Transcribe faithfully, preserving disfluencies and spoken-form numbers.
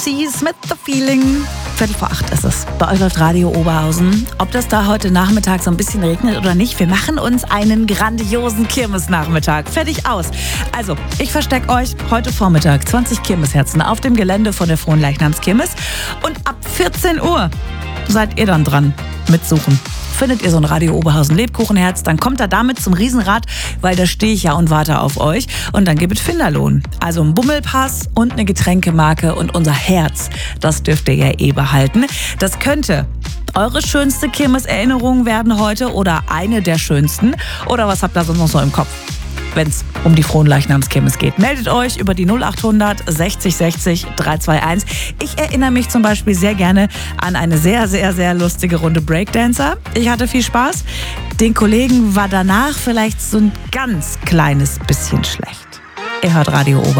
Seas mit The Feeling. Viertel vor acht ist es. Bei euch läuft Radio Oberhausen. Ob das da heute Nachmittag so ein bisschen regnet oder nicht, wir machen uns einen grandiosen Kirmesnachmittag. Fertig aus. Also, ich verstecke euch heute Vormittag zwanzig Kirmesherzen auf dem Gelände von der Fronleichnamskirmes. Und ab vierzehn Uhr seid ihr dann dran mitsuchen. Findet ihr so ein Radio Oberhausen Lebkuchenherz, dann kommt er damit zum Riesenrad, weil da stehe ich ja und warte auf euch. Und dann gibt es Finderlohn. Also ein Bummelpass und eine Getränkemarke und unser Herz, das dürft ihr ja eh behalten. Das könnte eure schönste Kirmeserinnerung werden heute oder eine der schönsten. Oder was habt ihr sonst noch so im Kopf, wenn es um die Fronleichnamskirmes geht? Meldet euch über die null achthundert sechzig sechzig dreihunderteinundzwanzig. Ich erinnere mich zum Beispiel sehr gerne an eine sehr, sehr, sehr lustige Runde Breakdancer. Ich hatte viel Spaß. Den Kollegen war danach vielleicht so ein ganz kleines bisschen schlecht. Ihr hört Radio Ober.